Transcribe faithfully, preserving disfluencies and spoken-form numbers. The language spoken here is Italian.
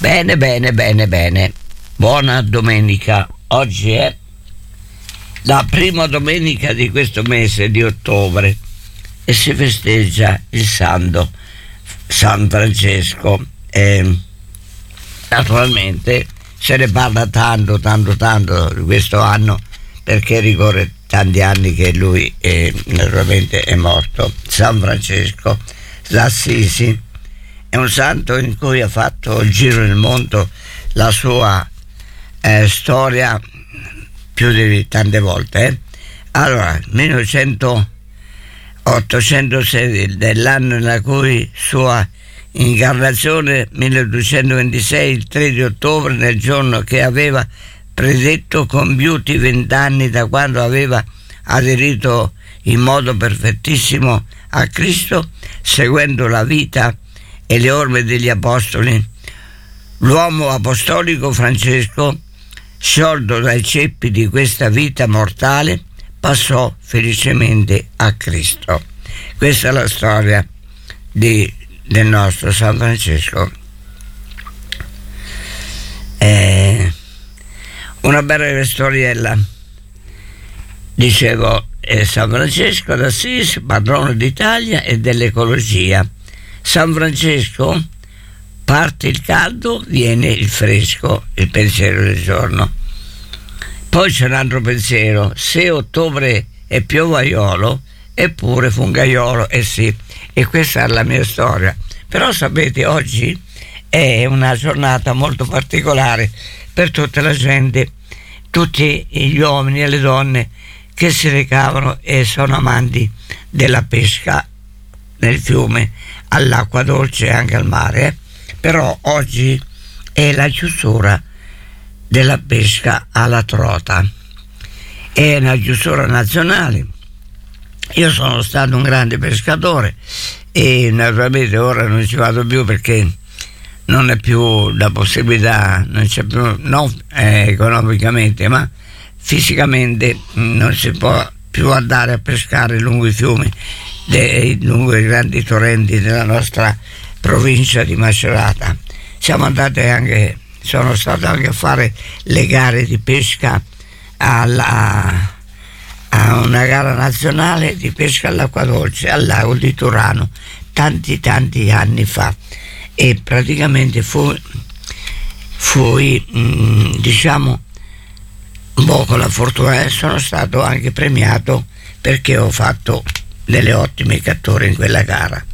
Bene, bene, bene, bene. Buona domenica. Oggi è la prima domenica di questo mese di ottobre e si festeggia il santo San Francesco. E naturalmente se ne parla tanto, tanto, tanto di questo anno, perché ricorre tanti anni che lui è, naturalmente è morto. San Francesco d'Assisi è un santo in cui ha fatto il giro del mondo la sua eh, storia più di tante volte. Eh. Allora, milleottocentosei, dell'anno nella cui sua incarnazione, milleduecentoventisei, il tre di ottobre, nel giorno che aveva predetto, compiuti vent'anni da quando aveva aderito in modo perfettissimo a Cristo, seguendo la vita e le orme degli apostoli. L'uomo apostolico Francesco, sciolto dai ceppi di questa vita mortale, passò felicemente a Cristo. Questa è la storia di, del nostro San Francesco. Eh, una bella storiella. Dicevo, eh, San Francesco d'Assisi, patrono d'Italia e dell'ecologia. San Francesco, parte il caldo, viene il fresco, il pensiero del giorno. Poi c'è un altro pensiero: se ottobre è piovaiolo, eppure fungaiolo. Eh sì, e questa è la mia storia. Però sapete, oggi è una giornata molto particolare per tutta la gente, tutti gli uomini e le donne che si recavano e sono amanti della pesca nel fiume, all'acqua dolce e anche al mare. Eh? Però oggi è la chiusura della pesca alla trota, è una chiusura nazionale. Io sono stato un grande pescatore e naturalmente ora non ci vado più perché non è più la possibilità, non c'è più, non eh, economicamente ma fisicamente non si può più andare a pescare lungo i fiumi, dei, lungo i grandi torrenti della nostra provincia di Macerata. Siamo andati anche, sono stato anche a fare le gare di pesca alla, a una gara nazionale di pesca all'acqua dolce al lago di Turano tanti tanti anni fa, e praticamente fui, fui mh, diciamo un po' con la fortuna, e sono stato anche premiato perché ho fatto delle ottime catture in quella gara.